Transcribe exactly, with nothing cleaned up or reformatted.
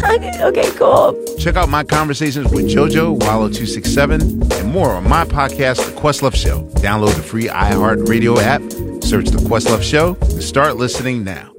Okay, cool. Check out my conversations with JoJo, Wallow two six seven, and more on my podcast, The Questlove Show. Download the free iHeartRadio app, search The Questlove Show, and start listening now.